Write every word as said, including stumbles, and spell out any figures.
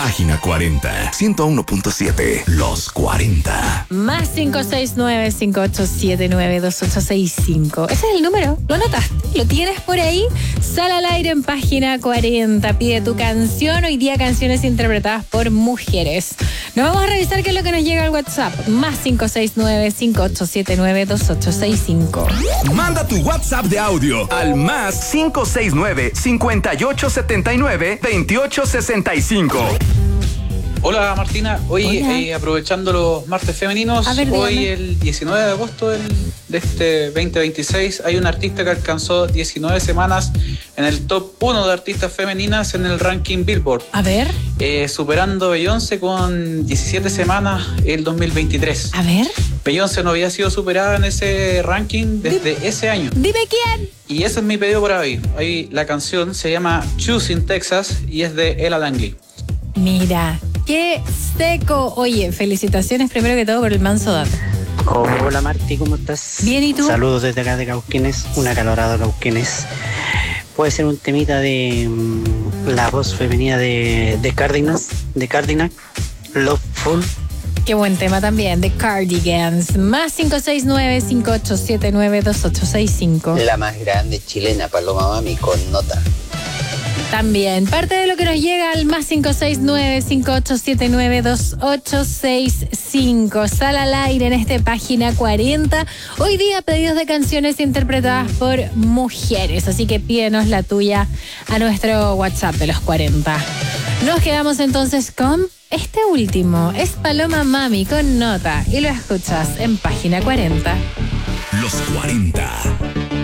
Página cuarenta, ciento uno punto siete, Los cuarenta. Más cinco seis nueve, cinco ocho siete nueve, dos ocho seis cinco. Ese es el número. ¿Lo anotaste? ¿Lo tienes por ahí? Sal al aire en Página cuarenta. Pide tu canción. Hoy día canciones interpretadas por mujeres. Nos vamos a revisar qué es lo que nos llega al WhatsApp. Más cinco seis nueve, cinco ocho siete nueve, dos ocho seis cinco. Manda tu WhatsApp de audio al más cinco seis nueve, cinco ocho siete nueve, dos ocho seis cinco. Hola Martina, hoy eh, aprovechando los martes femeninos, A ver, hoy dígame. el diecinueve de agosto del, de este veinte veintiséis hay una artista que alcanzó diecinueve semanas en el top uno de artistas femeninas en el ranking Billboard. A ver, Eh, superando a Beyoncé con diecisiete semanas el dos mil veintitrés. a ver. Beyoncé no había sido superada en ese ranking desde Dime- ese año. Dime quién. Y ese es mi pedido por hoy. Hoy la canción se llama Choosing Texas y es de Ella Langley. Mira, qué seco. Oye, felicitaciones primero que todo por el manso dato. Hola Marti, ¿cómo estás? Bien, ¿y tú? Saludos desde acá de Cauquenes, un acalorado Cauquenes. Puede ser un temita de mm, la voz femenina de, de Cardinals, de Cardinal, Loveful. Qué buen tema también, The Cardigans. Más cinco seis nueve, cinco ocho siete nueve, dos ocho seis cinco. La más grande chilena, Paloma Mami, con nota. También, parte de lo que nos llega al más cinco seis nueve, cinco ocho siete nueve, dos ocho seis cinco. Sal al aire en este Página cuarenta. Hoy día pedidos de canciones interpretadas por mujeres. Así que pídenos la tuya a nuestro WhatsApp de los cuarenta. Nos quedamos entonces con este último. Es Paloma Mami con nota. Y lo escuchas en Página cuarenta. Los cuarenta.